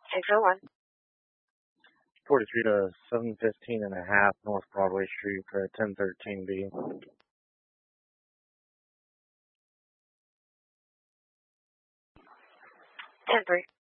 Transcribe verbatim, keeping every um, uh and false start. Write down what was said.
six oh one. forty-three to seven fifteen and a half North Broadway Street for a ten thirteen B. ten three.